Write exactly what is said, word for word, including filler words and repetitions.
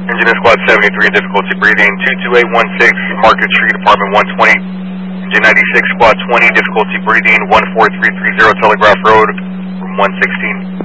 Engineer Squad seventy-three, difficulty breathing, two two eight one six, Market Street, apartment one twenty. Engine ninety-six, Squad twenty, difficulty breathing, one four three three zero, Telegraph Road, room one sixteen.